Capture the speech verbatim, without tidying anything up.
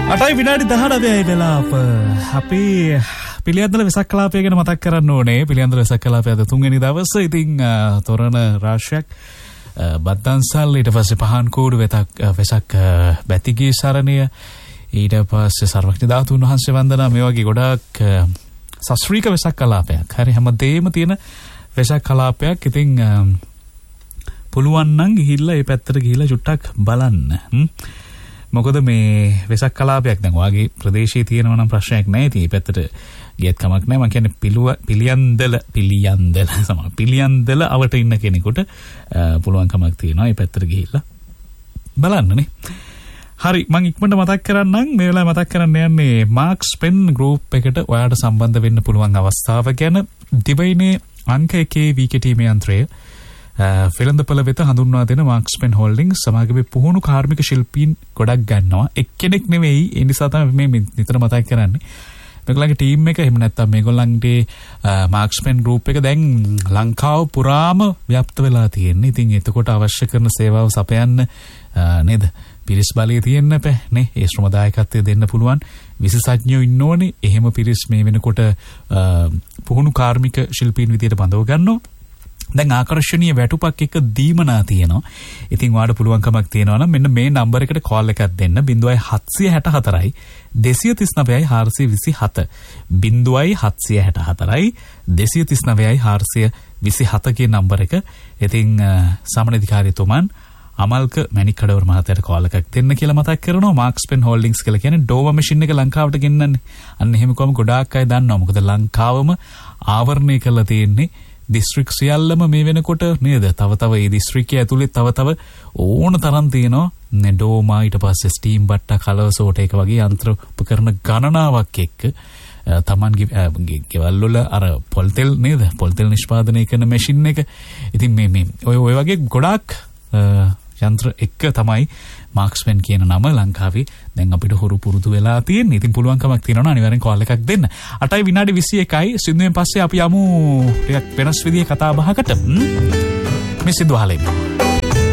අටයි විනාඩි දහනවයයි වෙලා අප අපි පිළියන්දල වෙසක් කලාපය ගැන මතක් කරන්න ඕනේ. පිළියන්දල වෙසක් කලාපය අද තුන්වෙනි දවස. ඉතින් තොරණ රාශියක් බද්දන්සල්, ඊට පස්සේ පහන් කූඩු වෙතක් වෙසක් බැතිගී සරණය, ඊට පස්සේ සර්වඥ ධාතුන් වහන්සේ වන්දනා, මේ වගේ ගොඩක් සස්ත්‍රීක වෙසක් කලාපයක්. හරි, හැමදේම තියෙන වෙසක් කලාපයක්. ඉතින් පුළුවන් නම් ගිහිල්ලා මේ පැත්තට ගිහිල්ලා චුට්ටක් බලන්න. මොකද මේ වෙසක් කලාපයක් දැන් ඔයාගේ ප්‍රදේශයේ තියෙනවා නම් ප්‍රශ්නයක් නැහැ. ඉතින් මේ පැත්තට ගියත් කමක් නැහැ. මම කියන්නේ පිළුව පිළියන්දල පිළියන්දල සම පිළියන්දල අවට ඉන්න කෙනෙකුට පුළුවන් කමක් තියෙනවා මේ පැත්තට ගිහිල්ලා බලන්නනේ. හරි, මම ඉක්මනට මතක් කරන්නම්. මේ වෙලාවේ මතක් කරන්න යන්නේ මාක්ස් පෙන් ගෲප් එකට ඔයාට සම්බන්ධ වෙන්න පුළුවන් අවස්ථාව ගැන. දිවයිනේ අංක එකේ වීකටීමේ යන්ත්‍රය ෆිලන්දපල වෙත හඳුන්වා දෙන මාක්ස් පෙන් හෝල්ඩින්ග්ස් සමාගමේ පුහුණු කාර්මික ශිල්පීන් ගොඩක් ගන්නවා. එක්කෙනෙක් නෙවෙයි. ඒ නිසා තමයි මේ නිතර මතක් කරන්නේ. මේගොල්ලන්ගේ ටීම් එක එහෙම නැත්නම් මේගොල්ලන්ගේ මාක්ස් පෙන් ගෲප් එක දැන් ලංකාව පුරාම ව්‍යාප්ත වෙලා තියෙන්නේ. ඉතින් එතකොට අවශ්‍ය කරන සේවාව සපයන්න නේද? පිරිස් බලය තියෙන්න බෑ නේ. ඒ ශ්‍රම දායකත්වය දෙන්න පුළුවන් විශේෂඥයෝ ඉන්න ඕනේ. එහෙම පිරිස් මේ වෙනකොට පුහුණු කාර්මික ශිල්පීන් විදියට බඳව ගන්නවා. දැන් ආකර්ෂණීය වැටුපක් එක දීමනා තියෙනවා. ඉතින් ඔයාලට පුළුවන්කමක් තියෙනවා නම් මෙන්න මේ නම්බර් එකට කෝල් එකක් දෙන්න. zero seven six four two nine four three nine four seven six four two nine four three nine කියන නම්බර එක. ඉතින් සමනධිකාරීතුමන් අමල්ක මැණික්කඩවර මහත්තයාට කෝල් එකක් දෙන්න කියලා මතක් කරනවා. මාක්ස් පෙන් හෝල්ඩින්ග්ස් කියලා කියන්නේ ඩෝවා මැෂින් එක ලංකාවට ගෙන්නන්නේ. අන්න එහෙම කොහොම ගොඩාක් අය දන්නවා. මොකද ලංකාවම ආවරණය කරලා තියෙන්නේ දිස්ත්‍රික් සියල්ලම මේ වෙනකොට නේද? තව තව ඒ දිස්ත්‍රික්කයේ ඇතුලේ තව තව ඕන තරම් තියෙනවා. නෙඩෝමා, ඊට පස්සේ ස්ටීම් බට්ටා, කලවසෝට එක වගේ යන්ත්‍ර උපකරණ ගණනාවක් එක්ක තමන්ගේ ගෙවල් වල අර පොල් තෙල් නේද? පොල් තෙල් නිෂ්පාදනය කරන මැෂින් එක. ඉතින් මේ මේ ඔය ඔය වගේ ගොඩාක් යන්ත්‍ර එක්ක තමයි මාක්ස් පෙන් කියන නම ලංකාවේ දැන් අපිට හුරු පුරුදු වෙලා තියෙන්නේ. ඉතින් පුළුවන්කමක් තියෙනවා අනිවාර්යෙන් කෝල් එකක් දෙන්න. අටයි විනාඩි විසි එකයි. සින්දුවෙන් පස්සේ අපි යමු ටිකක් වෙනස් විදිහේ කතා බහකට. මේ සින්දුව අහලා ඉන්න.